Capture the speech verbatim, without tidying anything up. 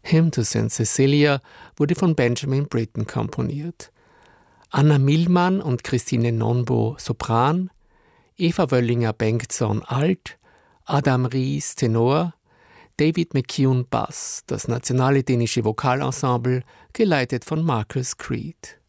Hymn to Saint Cecilia wurde von Benjamin Britten komponiert. Anna Millmann und Christine Nonbo Sopran, Eva Wöllinger-Bengtson Alt, Adam Ries Tenor, David McKeown Bass, das nationale dänische Vokalensemble, geleitet von Marcus Creed.